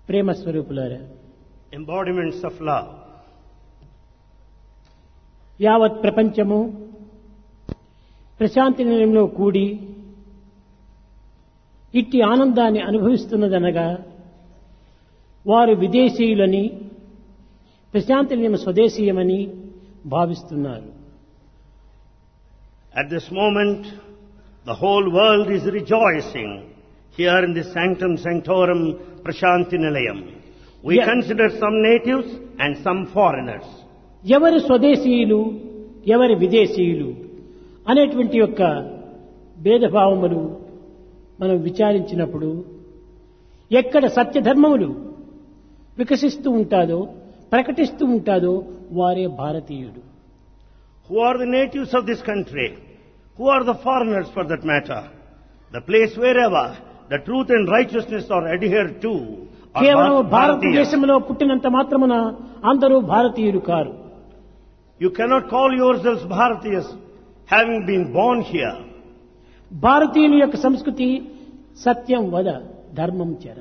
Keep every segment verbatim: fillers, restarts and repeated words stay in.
ప్రేమ స్వరూపులారా, embodiments of love. యావత్ ప్రపంచము ప్రశాంతి నిలయంలో కూడి ఇట్టి ఆనందాన్ని అనుభవిస్తున్నదనగా వారు విదేశీయులని, ప్రశాంతి నిలయం స్వదేశీయమని భావిస్తున్నారు. At this moment, the whole world is rejoicing here in the Sanctum Sanctorum Prashanti Nilayam. We Yeah. consider some natives and some foreigners. ఎవరు స్వదేశీయులు, ఎవరు విదేశీయులు అనేటువంటి యొక్క భేదభావములు మనం విచారించినప్పుడు ఎక్కడ సత్యధర్మములు వికసిస్తూ ఉంటాదో, ప్రకటిస్తూ ఉంటాదో వారే భారతీయుడు. Who are the natives of this country? Who are the foreigners for that matter? The place wherever the truth and righteousness are adhered to are కేవలం Bharat- Bharatiyas. భారతదేశంలో పుట్టినంత మాత్రమున అందరూ భారతీయులు car. You cannot call yourselves Bharatiyas having been born here. భారతీయుల యొక్క సంస్కృతి సత్యం వద, ధర్మం చెర.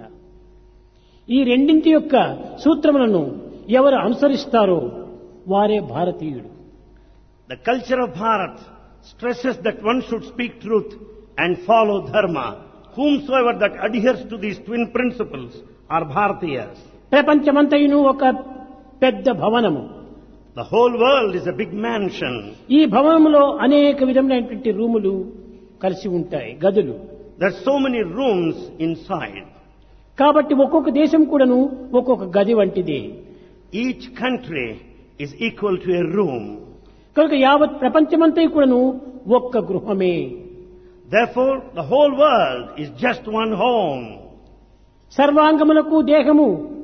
ఈ రెండింటి యొక్క సూత్రములను ఎవరు అనుసరిస్తారో వారే భారతీయుడు. The culture of Bharat stresses that one should speak truth and follow dharma. Whomsoever that adheres to these twin principles are Bharatiyas. ప్రపంచమంతయును ఒక పెద్ద భవనము. The whole world is a big mansion. ఈ భవనములో అనేక విధములైనటువంటి రూములు కలిసి ఉంటాయి, గదులు. There are so many rooms inside. కాబట్టి ఒక్కొక్క దేశం కూడాను ఒక్కొక్క గది వంటిది. Each country is equal to a room. కనుక యావత్ ప్రపంచమంతా కూడాను ఒక్క గృహమే. Therefore, the whole world is just one home. సర్వాంగములకు దేహము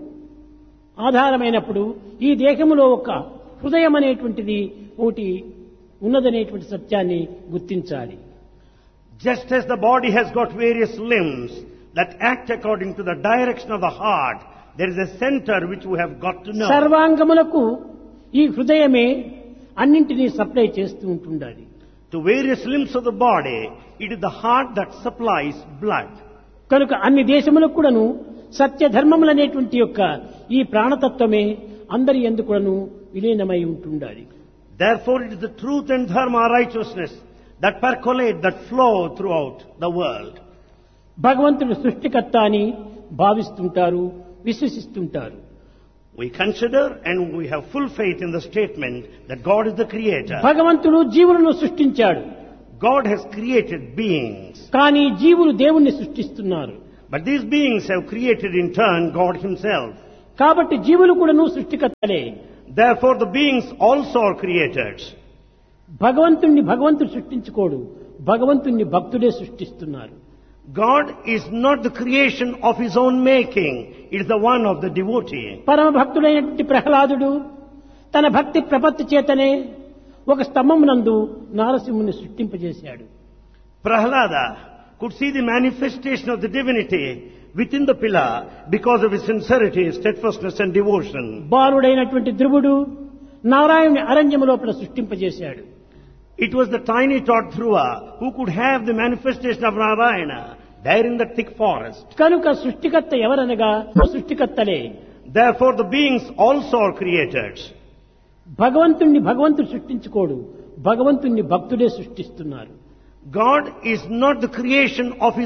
ఆధారమైనప్పుడు ఈ దేహములో ఒక హృదయం అనేటువంటిది ఒకటి ఉన్నదనేటువంటి సత్యాన్ని గుర్తించాలి. Just as the body has got various limbs that act according to the direction of the heart, there is a center which we have got to know. సర్వాంగములకు ఈ హృదయమే అన్నింటినీ సప్లై చేస్తూ ఉంటుండాలి. To various limbs of the body, it is the heart that supplies blood. కనుక అన్ని దేశములకు కూడాను సత్య ధర్మములనేటువంటి యొక్క ఈ ప్రాణతత్వమే అందరి యందు కూడాను విలీనమై ఉంటుండాలి. Therefore, it is the truth and dharma, righteousness, that percolate, that flow throughout the world. భగవంతుడు సృష్టికర్త అని భావిస్తుంటారు, విశ్వసిస్తుంటారు. We consider and we have full faith in the statement that God is the creator. భగవంతుడు జీవులను సృష్టించాడు. God has created beings. కానీ జీవులు దేవుణ్ణి సృష్టిస్తున్నారు. But these beings have created in turn God himself. కాబట్టి జీవులు కూడాను సృష్టికర్తలే. Therefore, the beings also are created. భగవంతుణ్ణి భగవంతుడు సృష్టించుకోడు, భగవంతుణ్ణి భక్తుడే సృష్టిస్తున్నారు. God is not the creation of his own making. It is the one of the devotee. పరమ భక్తుడైనటువంటి ప్రహ్లాదుడు తన భక్తి ప్రపత్తి చేతనే ఒక స్తంభమునందు నారసింహుని సృష్టింపజేశాడు. Prahlada could see the manifestation of the divinity within the pillar because of his sincerity, steadfastness and devotion. బాలుడైనటువంటి ధ్రువుడు నారాయణుని అరణ్యము లోపల సృష్టింపజేశాడు. It was the tiny tot Dhruva who could have the manifestation of Narayana there in the thick forest. కనుక సృష్టికర్త ఎవరనగా సృష్టికర్తలే. Therefore, the beings also are created. భగవంతుణ్ణి భగవంతుడు సృష్టించుకోడు, భగవంతుణ్ణి భక్తుడే సృష్టిస్తున్నారు. God is not the creation of his